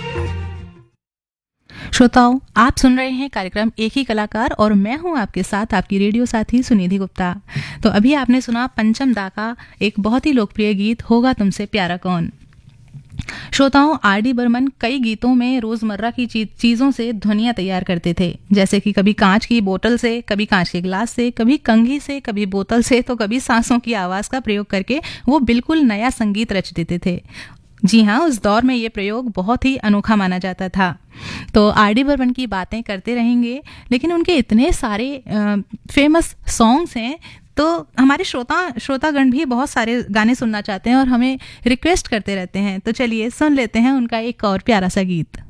श्रोताओं, आप सुन रहे हैं कार्यक्रम एक ही कलाकार और मैं हूं आपके साथ आपकी रेडियो साथी सुनिधि गुप्ता। तो अभी आपने सुना पंचम दा का एक बहुत ही लोकप्रिय गीत होगा तुमसे प्यारा कौन। श्रोताओं, आर डी बर्मन कई गीतों में रोजमर्रा की चीजों से ध्वनियां तैयार करते थे, जैसे कि कभी कांच की बोतल से, कभी कांच के गिलास से, कभी कंघी से, कभी बोतल से, तो कभी सांसों की आवाज का प्रयोग करके वो बिल्कुल नया संगीत रच देते थे। जी हाँ, उस दौर में ये प्रयोग बहुत ही अनोखा माना जाता था। तो आर डी बर्मन की बातें करते रहेंगे, लेकिन उनके इतने सारे फेमस सॉन्ग्स हैं, तो हमारे श्रोतागण भी बहुत सारे गाने सुनना चाहते हैं और हमें रिक्वेस्ट करते रहते हैं। तो चलिए सुन लेते हैं उनका एक और प्यारा सा गीत।